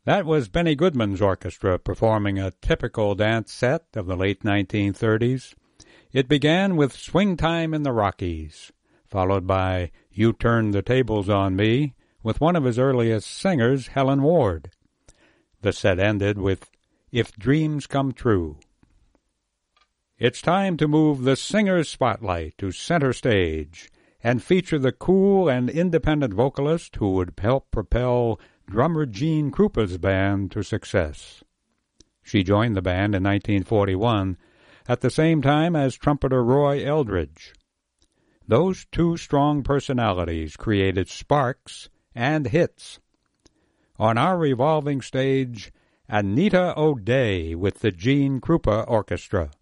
That was Benny Goodman's orchestra performing a typical dance set of the late 1930s. It began with Swing Time in the Rockies, followed by You Turned the Tables on Me with one of his earliest singers, Helen Ward. The set ended with If Dreams Come True. It's time to move the singer's spotlight to center stage and feature the cool and independent vocalist who would help propel drummer Gene Krupa's band to success. She joined the band in 1941 at the same time as trumpeter Roy Eldridge. Those two strong personalities created sparks and hits. On our revolving stage, Anita O'Day with the Gene Krupa Orchestra.